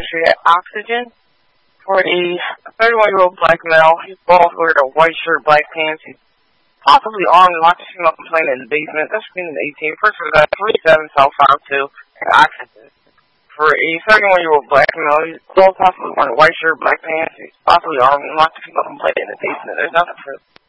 Street at Oxygen. For a 31-year-old black male, he's bald, wearing a white shirt, black pants. He's possibly armed and locked a female complainant in the basement. That's screened in 18. Person was at 37 South 52 at Oxygen. For a 31-year-old black male, he's bald, possibly wearing a white shirt, black pants. He's possibly armed and locked a female complainant in the basement. There's nothing for